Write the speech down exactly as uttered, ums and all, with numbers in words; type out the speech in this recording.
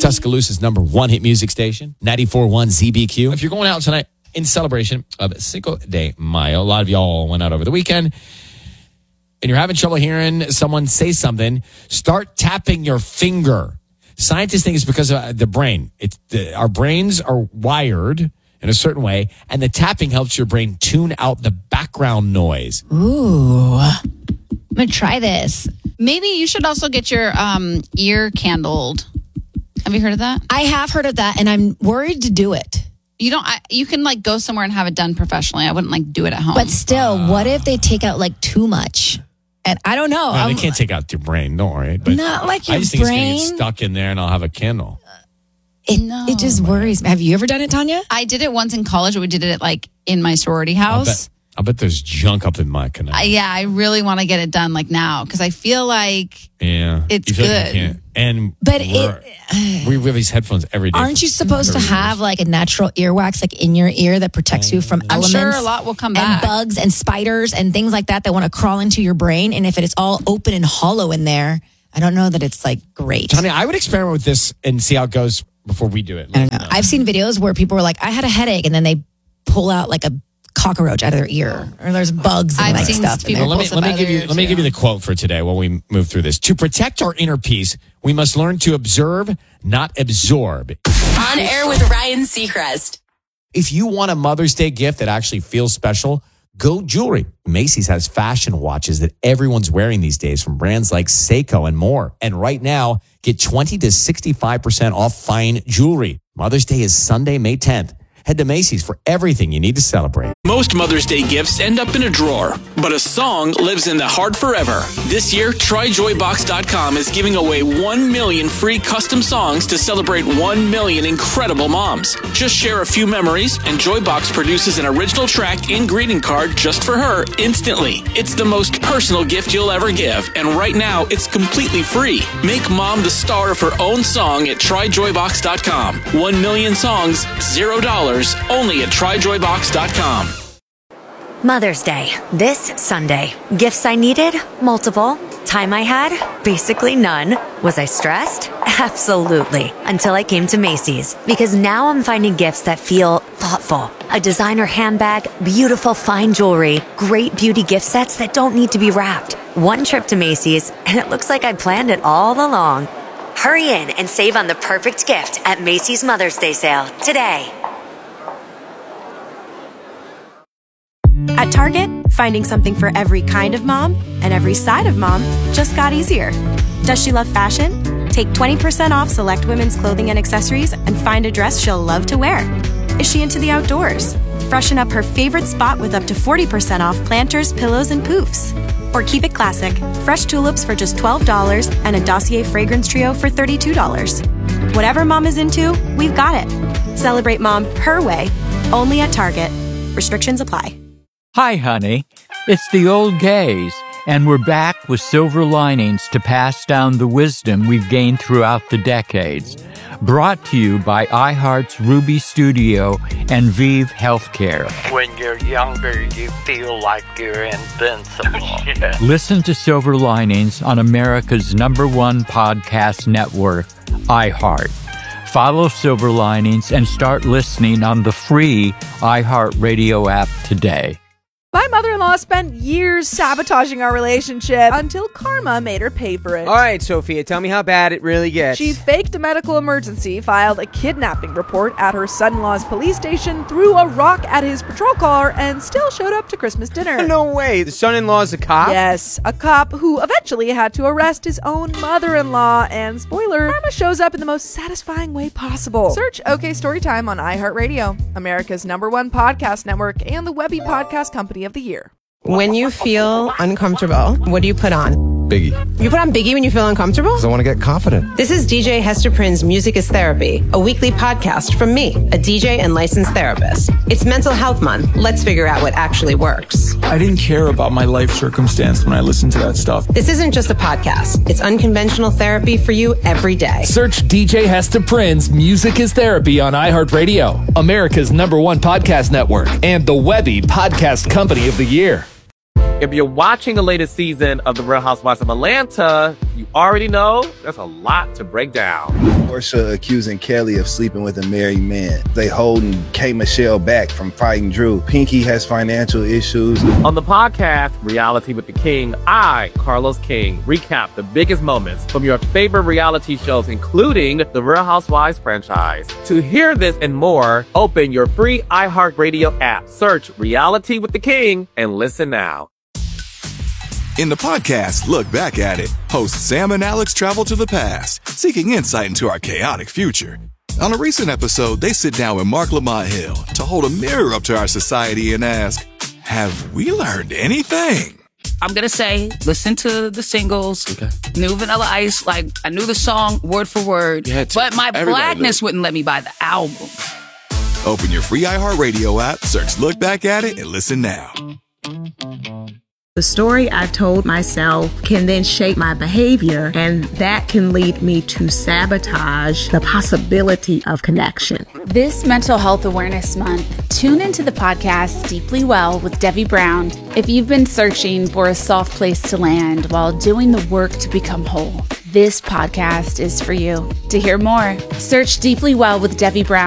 Tuscaloosa's number one hit music station, ninety-four point one Z B Q. If you're going out tonight in celebration of Cinco de Mayo, a lot of y'all went out over the weekend, and you're having trouble hearing someone say something, start tapping your finger. Scientists think it's because of the brain. It's the, our brains are wired in a certain way, and the tapping helps your brain tune out the background noise. Ooh. I'm going to try this. Maybe you should also get your um, ear candled. Have you heard of that? I have heard of that, and I'm worried to do it. You don't. I, you can like go somewhere and have it done professionally. I wouldn't like do it at home. But still, uh, what if they take out like too much? And I don't know. No, they can't take out your brain. Don't worry. But not like your I just think brain. it's going to get stuck in there, and I'll have a candle. It, no. it just worries me. Have you ever done it, Tanya? I did it once in college. We did it like in my sorority house. I'll bet, I'll bet there's junk up in my canal. Uh, yeah, I really want to get it done like now because I feel like yeah, it's you feel good. Like you can't. And But it, we wear these headphones every day. Aren't you supposed to have like a natural earwax like in your ear that protects you from I'm elements? sure a lot will come and back. bugs and spiders and things like that that want to crawl into your brain. And if it's all open and hollow in there, I don't know that it's like great. Tanya, I would experiment with this and see how it goes before we do it. I don't know. I've seen videos where people were like, I had a headache, and then they pull out like a cockroach out of their ear, or there's bugs and I've like seen stuff. in people there. Well, let me let me give you let me give you the quote for today while we move through this. To protect our inner peace, we must learn to observe, not absorb. On Air with Ryan Seacrest. If you want a Mother's Day gift that actually feels special, go jewelry. Macy's has fashion watches that everyone's wearing these days from brands like Seiko and more. And right now, get twenty to sixty-five percent off fine jewelry. Mother's Day is Sunday, May tenth. Head to Macy's for everything you need to celebrate. Most Mother's Day gifts end up in a drawer, but a song lives in the heart forever. This year, try joy box dot com is giving away one million free custom songs to celebrate one million incredible moms. Just share a few memories, and Joybox produces an original track and greeting card just for her instantly. It's the most personal gift you'll ever give, and right now, it's completely free. Make mom the star of her own song at try joy box dot com. One million songs, zero dollars. Only at try joy box dot com. Mother's Day, this Sunday. Gifts I needed? Multiple. Time I had? Basically none. Was I stressed? Absolutely. Until I came to Macy's. Because now I'm finding gifts that feel thoughtful. A designer handbag, beautiful fine jewelry, great beauty gift sets that don't need to be wrapped. One trip to Macy's, and it looks like I planned it all along. Hurry in and save on the perfect gift at Macy's Mother's Day sale today. At Target, finding something for every kind of mom and every side of mom just got easier. Does she love fashion? Take twenty percent off select women's clothing and accessories and find a dress she'll love to wear. Is she into the outdoors? Freshen up her favorite spot with up to forty percent off planters, pillows, and poofs. Or keep it classic, fresh tulips for just twelve dollars and a Dossier fragrance trio for thirty-two dollars. Whatever mom is into, we've got it. Celebrate mom her way, only at Target. Restrictions apply. Hi, honey. It's the old gays, and we're back with silver linings to pass down the wisdom we've gained throughout the decades. Brought to you by iHeart's Ruby Studio and Vive Healthcare. When you're younger, you feel like you're invincible. Yeah. Listen to Silver Linings on America's number one podcast network, iHeart. Follow Silver Linings and start listening on the free iHeartRadio app today. My mother-in-law spent years sabotaging our relationship until karma made her pay for it. All right, Sophia, tell me how bad it really gets. She faked a medical emergency, filed a kidnapping report at her son-in-law's police station, threw a rock at his patrol car, and still showed up to Christmas dinner. No way. The son-in-law's a cop? Yes, a cop who eventually had to arrest his own mother-in-law. And spoiler, karma shows up in the most satisfying way possible. Search OK Storytime on iHeartRadio, America's number one podcast network, and the Webby Podcast Company of the Year. When you feel uncomfortable, what do you put on? Biggie. You put on Biggie when you feel uncomfortable? Because I want to get confident. This is D J Hester Prynne's Music is Therapy, a weekly podcast from me, a D J and licensed therapist. It's Mental Health Month. Let's figure out what actually works. I didn't care about my life circumstance when I listened to that stuff. This isn't just a podcast. It's unconventional therapy for you every day. Search D J Hester Prynne's Music is Therapy on iHeartRadio, America's number one podcast network, and the Webby Podcast Company of the Year. If you're watching the latest season of The Real Housewives of Atlanta, you already know there's a lot to break down. Portia accusing Kelly of sleeping with a married man. They holding K. Michelle back from fighting Drew. Pinky has financial issues. On the podcast, Reality with the King, I, Carlos King, recap the biggest moments from your favorite reality shows, including the Real Housewives franchise. To hear this and more, open your free iHeartRadio app, search Reality with the King, and listen now. In the podcast, Look Back at It, hosts Sam and Alex travel to the past, seeking insight into our chaotic future. On a recent episode, they sit down with Mark Lamont Hill to hold a mirror up to our society and ask, have we learned anything? I'm going to say, listen to the singles, okay. New Vanilla Ice, like, I knew the song word for word, but my blackness wouldn't let me buy the album. Open your free iHeartRadio app, search Look Back at It, and listen now. The story I've told myself can then shape my behavior, and that can lead me to sabotage the possibility of connection. This Mental Health Awareness Month, tune into the podcast Deeply Well with Debbie Brown. If you've been searching for a soft place to land while doing the work to become whole, this podcast is for you. To hear more, search Deeply Well with Debbie Brown